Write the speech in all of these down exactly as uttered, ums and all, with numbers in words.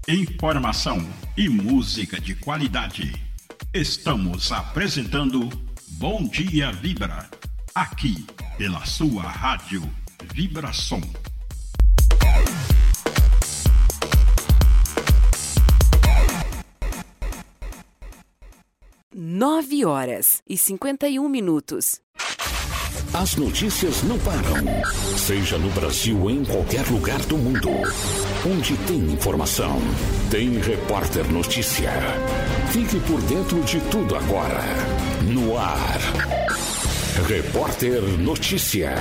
Informação e música de qualidade. Estamos apresentando Bom Dia Vibra, aqui pela sua rádio Vibração. Nove horas e cinquenta e um minutos. As notícias não param, seja no Brasil ou em qualquer lugar do mundo. Onde tem informação, tem Repórter Notícia. Fique por dentro de tudo agora. No ar, Repórter Notícia.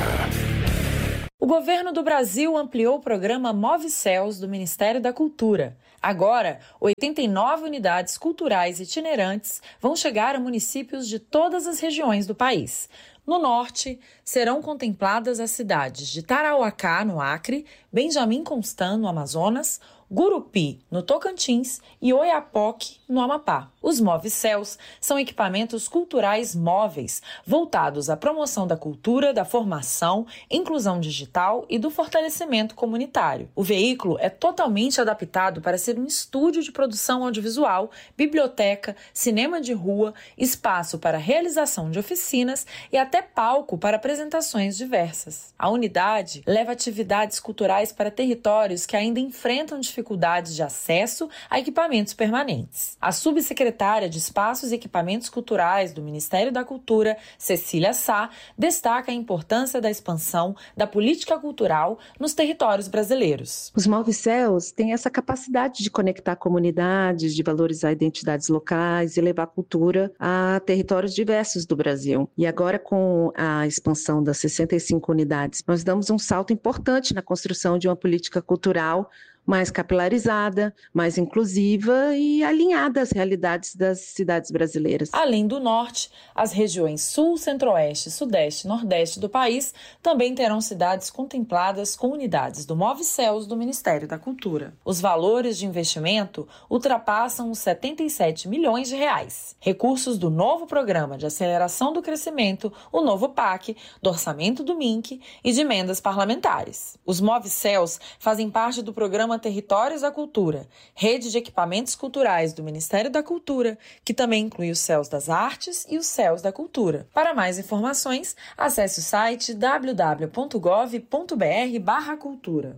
O governo do Brasil ampliou o programa Move Céus do Ministério da Cultura. Agora, oitenta e nove unidades culturais itinerantes vão chegar a municípios de todas as regiões do país. No norte, serão contempladas as cidades de Tarauacá, no Acre, Benjamin Constant, no Amazonas, Gurupi, no Tocantins e Oiapoque, no Amapá. Os Move Céus são equipamentos culturais móveis, voltados à promoção da cultura, da formação, inclusão digital e do fortalecimento comunitário. O veículo é totalmente adaptado para ser um estúdio de produção audiovisual, biblioteca, cinema de rua, espaço para realização de oficinas e até palco para apresentações diversas. A unidade leva atividades culturais para territórios que ainda enfrentam dificuldades de acesso a equipamentos permanentes. A subsecretária de Espaços e Equipamentos Culturais do Ministério da Cultura, Cecília Sá, destaca a importância da expansão da política cultural nos territórios brasileiros. Os Move Céus têm essa capacidade de conectar comunidades, de valorizar identidades locais e levar cultura a territórios diversos do Brasil. E agora, com a expansão das sessenta e cinco unidades, nós damos um salto importante na construção de uma política cultural mais capilarizada, mais inclusiva e alinhada às realidades das cidades brasileiras. Além do norte, as regiões sul, centro-oeste, sudeste e nordeste do país também terão cidades contempladas com unidades do Move Céus do Ministério da Cultura. Os valores de investimento ultrapassam os setenta e sete milhões de reais. Recursos do novo Programa de Aceleração do Crescimento, o novo P A C, do orçamento do M I N C e de emendas parlamentares. Os Move Céus fazem parte do programa Territórios da Cultura, rede de equipamentos culturais do Ministério da Cultura, que também inclui os Céus das Artes e os Céus da Cultura. Para mais informações, acesse o site w w w ponto gov ponto b r barra cultura.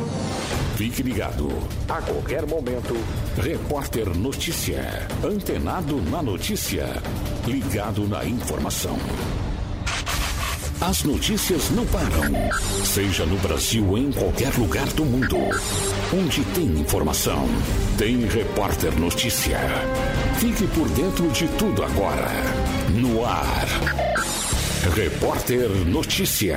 Fique ligado. A qualquer momento, Repórter Notícia. Antenado na notícia. Ligado na informação. As notícias não param, seja no Brasil ou em qualquer lugar do mundo. Onde tem informação, tem Repórter Notícia. Fique por dentro de tudo agora. No ar, Repórter Notícia.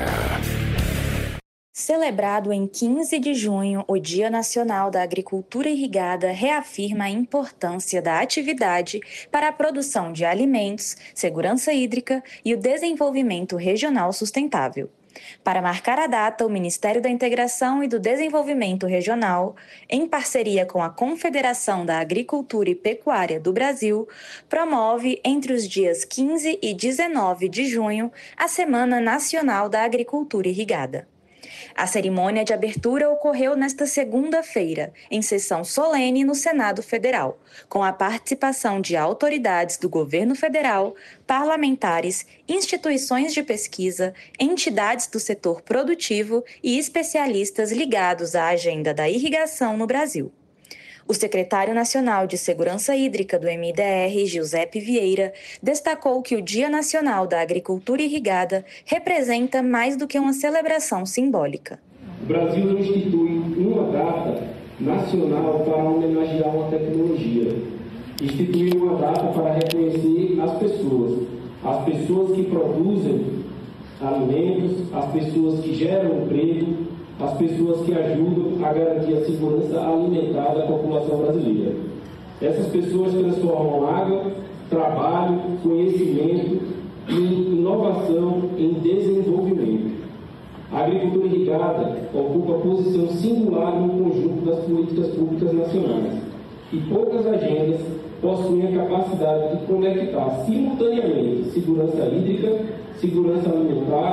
Celebrado em quinze de junho, o Dia Nacional da Agricultura Irrigada reafirma a importância da atividade para a produção de alimentos, segurança hídrica e o desenvolvimento regional sustentável. Para marcar a data, o Ministério da Integração e do Desenvolvimento Regional, em parceria com a Confederação da Agricultura e Pecuária do Brasil, promove entre os dias quinze e dezenove de junho a Semana Nacional da Agricultura Irrigada. A cerimônia de abertura ocorreu nesta segunda-feira, em sessão solene no Senado Federal, com a participação de autoridades do governo federal, parlamentares, instituições de pesquisa, entidades do setor produtivo e especialistas ligados à agenda da irrigação no Brasil. O secretário nacional de Segurança Hídrica do M I D R, Giuseppe Vieira, destacou que o Dia Nacional da Agricultura Irrigada representa mais do que uma celebração simbólica. O Brasil não institui uma data nacional para homenagear uma tecnologia. Institui uma data para reconhecer as pessoas, as pessoas que produzem alimentos, as pessoas que geram emprego, as pessoas que ajudam a garantir a segurança alimentar da população brasileira. Essas pessoas transformam água, trabalho, conhecimento e inovação em desenvolvimento. A agricultura irrigada ocupa posição singular no conjunto das políticas públicas nacionais e poucas agendas possuem a capacidade de conectar simultaneamente segurança hídrica, segurança alimentar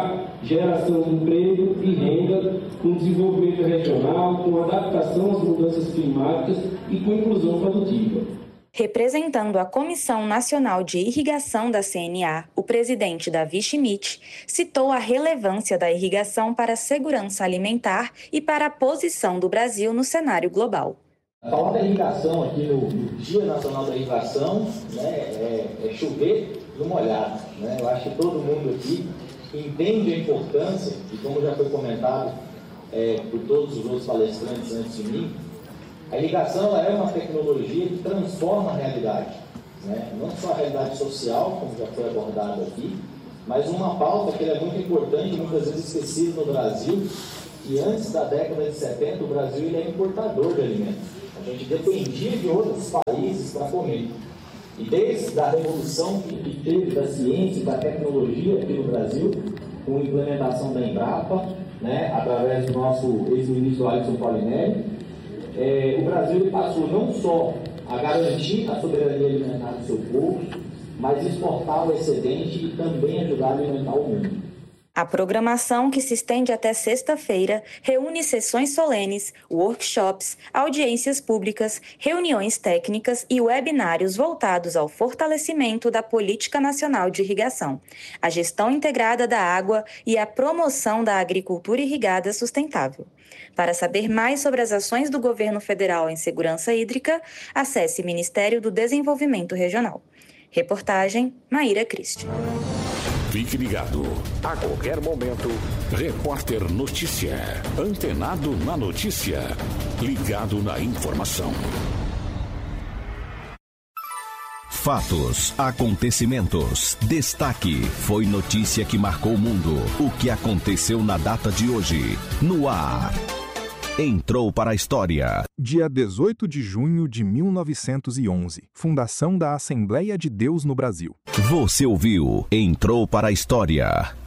geração de emprego e renda, com desenvolvimento regional, com adaptação às mudanças climáticas e com inclusão produtiva. Representando a Comissão Nacional de Irrigação da C N A, o presidente Davi Schmidt citou a relevância da irrigação para a segurança alimentar e para a posição do Brasil no cenário global. Falar da irrigação aqui no Dia Nacional da Irrigação, né, é, é chover no molhado. Né? Eu acho que todo mundo aqui entende a importância, e como já foi comentado é, por todos os outros palestrantes antes de mim, a irrigação ela é uma tecnologia que transforma a realidade, né? Não só a realidade social, como já foi abordado aqui, mas uma pauta que é muito importante, muitas vezes esquecida no Brasil, que antes da década de setenta o Brasil ele é importador de alimentos. A gente dependia de outros países para comer. E desde a revolução que teve da ciência e da tecnologia aqui no Brasil, com a implementação da Embrapa, né, através do nosso ex-ministro Alisson Paulinelli, É, o Brasil passou não só a garantir a soberania alimentar do seu povo, mas exportar o excedente e também ajudar a alimentar o mundo. A programação, que se estende até sexta-feira, reúne sessões solenes, workshops, audiências públicas, reuniões técnicas e webinários voltados ao fortalecimento da Política Nacional de Irrigação, a gestão integrada da água e a promoção da agricultura irrigada sustentável. Para saber mais sobre as ações do governo federal em segurança hídrica, acesse Ministério do Desenvolvimento Regional. Reportagem Maíra Cristi. Fique ligado. A qualquer momento, Repórter Notícia. Antenado na notícia. Ligado na informação. Fatos, acontecimentos, destaque, foi notícia que marcou o mundo. O que aconteceu na data de hoje, no ar. Entrou para a história. Dia dezoito de junho de mil novecentos e onze, fundação da Assembleia de Deus no Brasil. Você ouviu, entrou para a história.